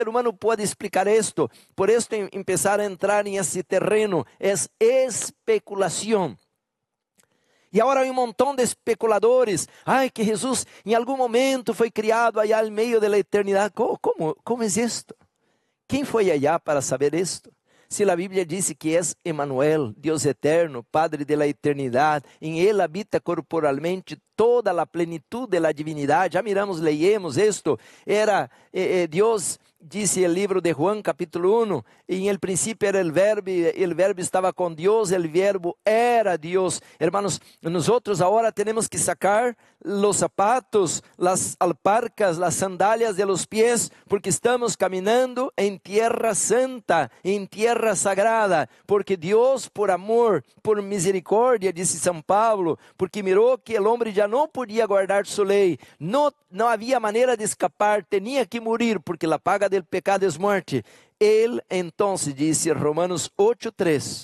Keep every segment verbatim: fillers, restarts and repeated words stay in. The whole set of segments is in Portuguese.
ser humano puede explicar esto. Por esto em, empezar a entrar en ese terreno es especulación. E agora há um montão de especuladores. Ai, que Jesus em algum momento foi criado allá no meio da eternidade. Como, como, como é isto? Quem foi allá para saber isto? Se a Bíblia diz que é Emmanuel, Deus eterno, Padre de la eternidade, em Ele habita corporalmente toda a plenitude da divindade. Já miramos, leímos isto. Era eh, eh, Deus, disse o livro de Juan, capítulo um, e em el princípio era o verbo, e o verbo estava com Deus, o verbo era Deus. Hermanos, nós agora temos que sacar os zapatos, as alparcas, as sandálias de los pies, porque estamos caminhando em tierra santa, em tierra sagrada, porque Deus, por amor, por misericórdia, disse São Paulo, porque mirou que o homem já não podia guardar sua lei, não, não havia maneira de escapar, tinha que morir, porque a paga del pecado é morte. Ele, então, disse Romanos oito, três,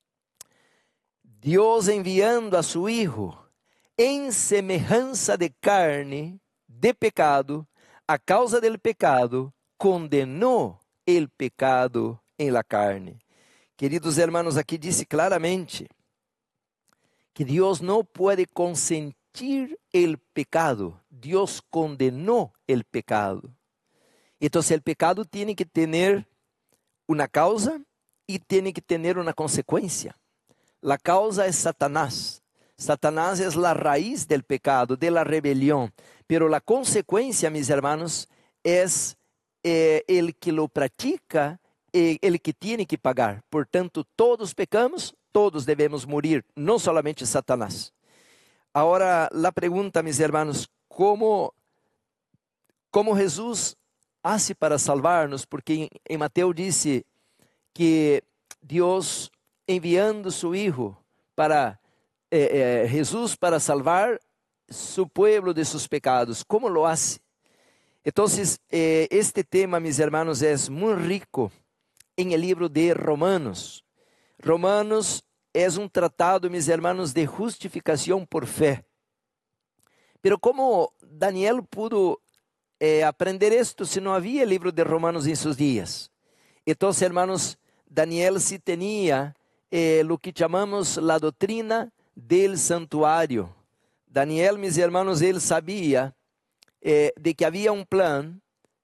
Deus enviando a su Hijo, em semelhança de carne, de pecado, a causa del pecado, condenou el pecado em la carne. Queridos hermanos, aqui disse claramente que Deus não pode consentir el pecado. Deus condenou el pecado. Então, o pecado tem que ter uma causa e tem que ter uma consequência. A causa é Satanás. Satanás é a raiz del pecado, de la rebelión. Pero la consecuencia, mis hermanos, es eh, el que lo practica, eh, el que tiene que pagar. Portanto, todos pecamos, todos debemos morir, não solamente Satanás. Agora, la pregunta, mis hermanos, ¿cómo, cómo Jesús hace para salvar-nos? Porque em, em Mateus disse que Deus, enviando su Hijo para Eh, eh, Jesús para salvar su pueblo de sus pecados. ¿Cómo lo hace? Entonces, eh, este tema, mis hermanos, es muy rico en el libro de Romanos. Romanos es un tratado, mis hermanos, de justificación por fe. Pero ¿cómo Daniel pudo eh, aprender esto si no había el libro de Romanos en sus días? Entonces, hermanos, Daniel sí tenía eh, lo que llamamos la doctrina del santuário. Daniel, mis hermanos, ele sabia eh, de que havia um plano.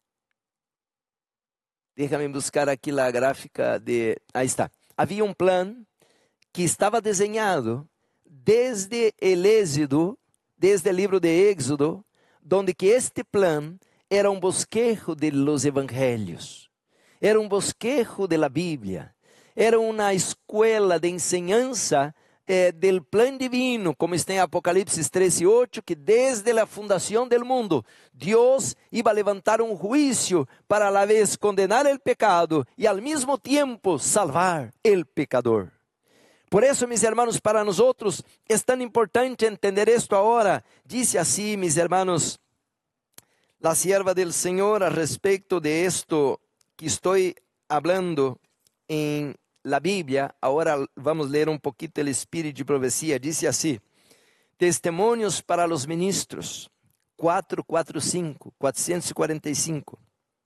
Déjame buscar aqui a gráfica de... Aí está. Havia um plano que estava desenhado desde o Êxodo, desde o livro de Éxodo, donde que este plano era um bosquejo de los evangelhos. Era um bosquejo de la Bíblia. Era uma escola de enseñanza Eh, del plan divino, como está en Apocalipsis treze, ocho, que desde la fundación del mundo, Dios iba a levantar un juicio para a la vez condenar el pecado y al mismo tiempo salvar el pecador. Por eso, mis hermanos, para nosotros es tan importante entender esto ahora. Dice así, mis hermanos, la sierva del Señor a respecto de esto que estoy hablando en la Bíblia. Agora vamos ler um pouquinho o Espírito de Profecia. Dice assim: Testemunhos para los ministros, quatrocentos e quarenta e cinco, quatrocentos e quarenta e cinco.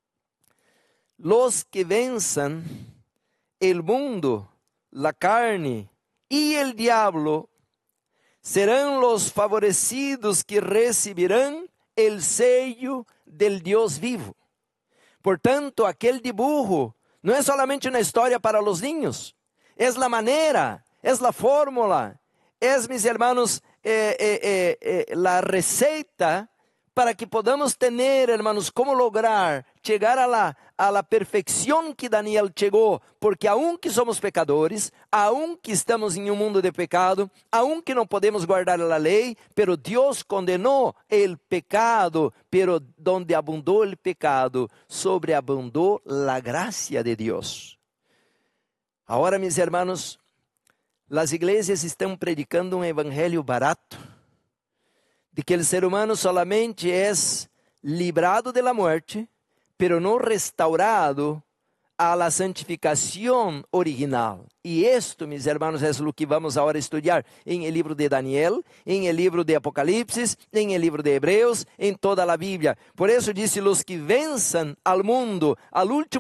Los que venzan el mundo, la carne y el diablo, serán los favorecidos que recibirán el sello del Dios vivo. Portanto, aquele dibujo não é solamente uma história para os niños, é a maneira, é a fórmula, é, mis hermanos, eh, eh, eh, eh, la receita para que podamos ter, hermanos, como lograr chegar a la, a la perfeição que Daniel chegou, porque aunque somos pecadores, aunque estamos em um mundo de pecado, aunque não podemos guardar a lei, pero Deus condenou el pecado, pero donde abundou el pecado, sobreabundou la gracia de Deus. Agora, mis hermanos, as igrejas estão predicando um evangelho barato, de que o ser humano solamente é librado de la muerte, pero não restaurado a la santificación original. Y esto, mis hermanos, es lo que vamos ahora a estudiar en el libro de Daniel, en el libro de Apocalipsis, en el libro de Hebreos, en toda la Biblia. Por eso dice, los que venzan al mundo, al último